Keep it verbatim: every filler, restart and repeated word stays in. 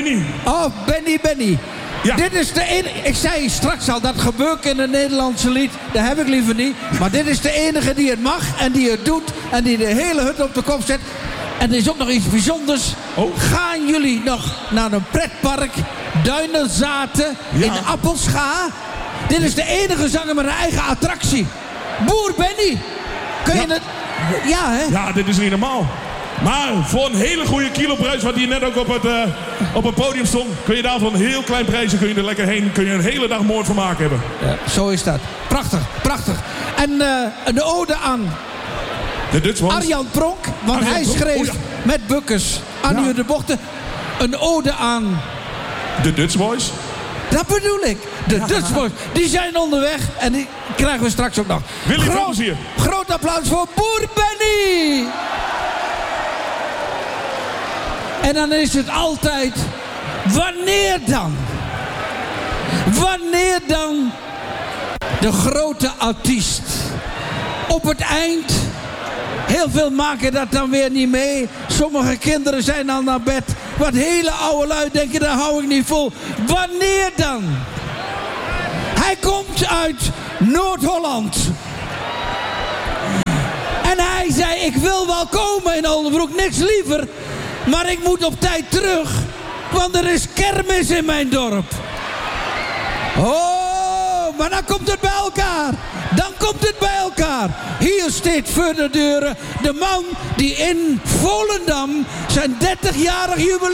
Benny. Oh, Benny, Benny. Ja. Dit is de enige... Ik zei straks al, dat gebeurt in het Nederlandse lied. Dat heb ik liever niet. Maar dit is de enige die het mag en die het doet. En die de hele hut op de kop zet. En er is ook nog iets bijzonders. Oh. Gaan jullie nog naar een pretpark? Duinenzaten Ja. in Appelscha? Dit is de enige zanger met een eigen attractie. Boer Benny. Kun je Ja. het... Ja, hè? Ja, dit is niet normaal. Maar voor een hele goede kiloprijs, wat hier net ook op het, uh, op het podium stond, kun je daar voor een heel klein prijsje kun je er lekker heen. Kun je een hele dag mooi van maken hebben. Ja, zo is dat. Prachtig, prachtig. En uh, een ode aan De Dutch Ones. Arjan Pronk. Want Arjan hij Pronk, schreef oh ja. met Bukkers aan Ja. de bochten een ode aan... De Dutch Boys. Dat bedoel ik. De ja. Dutch Boys. Die zijn onderweg. En die krijgen we straks ook nog. Willy, veel Groot, plezier. groot applaus voor Boer Benny. En dan is het altijd... Wanneer dan? Wanneer dan de grote artiest? Op het eind... Heel veel maken dat dan weer niet mee. Sommige kinderen zijn al naar bed. Wat hele oude lui denken, dat hou ik niet vol. Wanneer dan? Hij komt uit Noord-Holland. En hij zei, ik wil wel komen in Oldenbroek, niks liever. Maar ik moet op tijd terug. Want er is kermis in mijn dorp. Oh, maar dan komt het bij elkaar. Dan komt het bij elkaar. Hier staat voor de deuren de man die in Volendam zijn dertigjarig jubileum